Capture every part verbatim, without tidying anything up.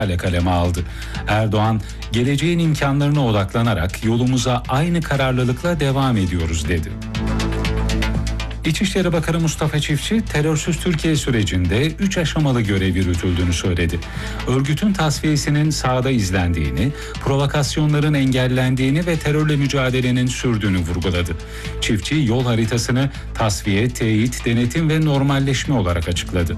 kaleme aldı. Erdoğan, geleceğin imkanlarına odaklanarak yolumuza aynı kararlılıkla devam ediyoruz dedi. İçişleri Bakanı Mustafa Çiftçi, terörsüz Türkiye sürecinde üç aşamalı görev yürütüldüğünü söyledi. Örgütün tasfiyesinin sahada izlendiğini, provokasyonların engellendiğini ve terörle mücadelenin sürdüğünü vurguladı. Çiftçi, yol haritasını tasfiye, teyit, denetim ve normalleşme olarak açıkladı.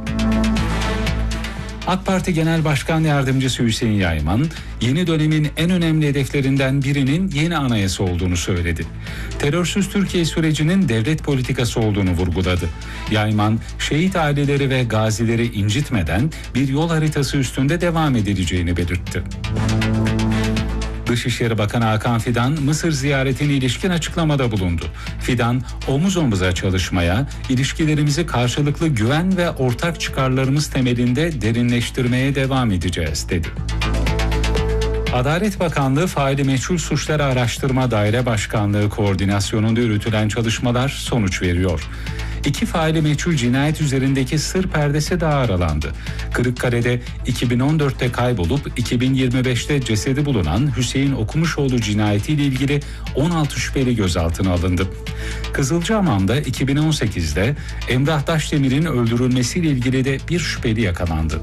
AK Parti Genel Başkan Yardımcısı Hüseyin Yayman, yeni dönemin en önemli hedeflerinden birinin yeni anayasa olduğunu söyledi. Terörsüz Türkiye sürecinin devlet politikası olduğunu vurguladı. Yayman, şehit aileleri ve gazileri incitmeden bir yol haritası üstünde devam edileceğini belirtti. Dışişleri Bakanı Hakan Fidan, Mısır ziyaretine ilişkin açıklamada bulundu. Fidan, omuz omuza çalışmaya, ilişkilerimizi karşılıklı güven ve ortak çıkarlarımız temelinde derinleştirmeye devam edeceğiz dedi. Adalet Bakanlığı Faili Meçhul Suçları Araştırma Daire Başkanlığı koordinasyonunda yürütülen çalışmalar sonuç veriyor. İki faili meçhul cinayet üzerindeki sır perdesi daha aralandı. Kırıkkale'de iki bin on dörtte kaybolup iki bin yirmi beşte cesedi bulunan Hüseyin Okumuşoğlu cinayetiyle ilgili on altı şüpheli gözaltına alındı. Kızılcahamam'da iki bin on sekizde Emrah Taşdemir'in öldürülmesiyle ilgili de bir şüpheli yakalandı.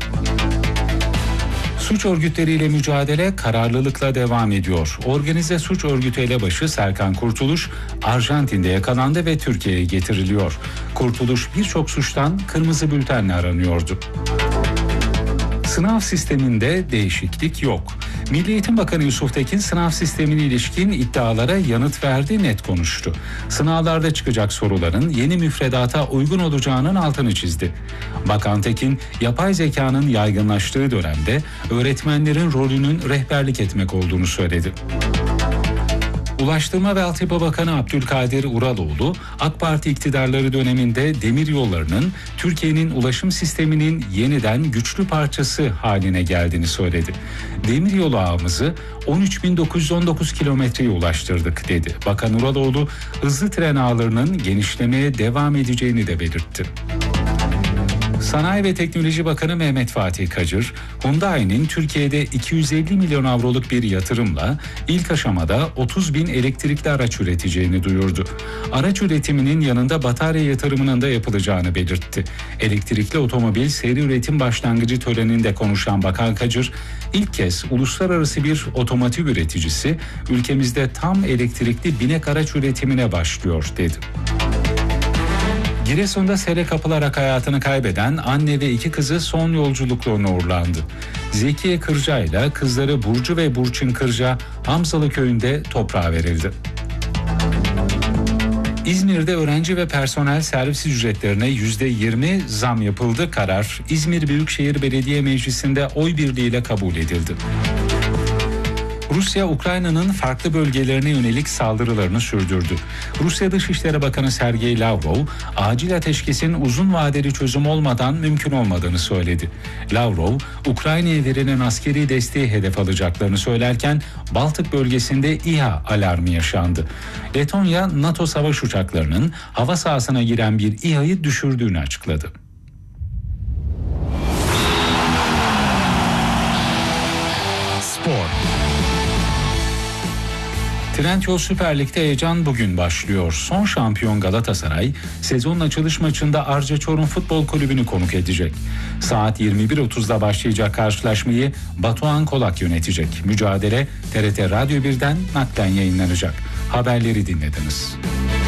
Suç örgütleriyle mücadele kararlılıkla devam ediyor. Organize suç örgütü elebaşı Serkan Kurtuluş, Arjantin'de yakalandı ve Türkiye'ye getiriliyor. Kurtuluş birçok suçtan kırmızı bültenle aranıyordu. Sınav sisteminde değişiklik yok. Milli Eğitim Bakanı Yusuf Tekin sınav sistemine ilişkin iddialara yanıt verdi, net konuştu. Sınavlarda çıkacak soruların yeni müfredata uygun olacağının altını çizdi. Bakan Tekin, yapay zekanın yaygınlaştığı dönemde öğretmenlerin rolünün rehberlik etmek olduğunu söyledi. Ulaştırma ve Altyapı Bakanı Abdülkadir Uraloğlu, AK Parti iktidarları döneminde demiryollarının Türkiye'nin ulaşım sisteminin yeniden güçlü parçası haline geldiğini söyledi. Demiryolu ağımızı on üç bin dokuz yüz on dokuz kilometreye ulaştırdık dedi. Bakan Uraloğlu, hızlı tren ağlarının genişlemeye devam edeceğini de belirtti. Sanayi ve Teknoloji Bakanı Mehmet Fatih Kacır, Hyundai'nin Türkiye'de iki yüz elli milyon avroluk bir yatırımla ilk aşamada otuz bin elektrikli araç üreteceğini duyurdu. Araç üretiminin yanında batarya yatırımının da yapılacağını belirtti. Elektrikli otomobil seri üretim başlangıcı töreninde konuşan Bakan Kacır, ilk kez uluslararası bir otomotiv üreticisi ülkemizde tam elektrikli binek araç üretimine başlıyor dedi. Giresun'da sele kapılarak hayatını kaybeden anne ve iki kızı son yolculuklarına uğurlandı. Zekiye Kırca ile kızları Burcu ve Burçin Kırca Hamzalı köyünde toprağa verildi. İzmir'de öğrenci ve personel servis ücretlerine yüzde yirmi zam yapıldı. Karar İzmir Büyükşehir Belediye Meclisi'nde oy birliğiyle kabul edildi. Rusya, Ukrayna'nın farklı bölgelerine yönelik saldırılarını sürdürdü. Rusya Dışişleri Bakanı Sergey Lavrov, acil ateşkesin uzun vadeli çözüm olmadan mümkün olmadığını söyledi. Lavrov, Ukrayna'ya verilen askeri desteği hedef alacaklarını söylerken Baltık bölgesinde İHA alarmı yaşandı. Letonya, NATO savaş uçaklarının hava sahasına giren bir İHA'yı düşürdüğünü açıkladı. Spor. Trendyol Süper Lig'de heyecan bugün başlıyor. Son şampiyon Galatasaray, sezonun açılış maçında Arca Çorum Futbol Kulübü'nü konuk edecek. Saat yirmi bir otuzda başlayacak karşılaşmayı Batuhan Kolak yönetecek. Mücadele T R T Radyo birden naklen yayınlanacak. Haberleri dinlediniz.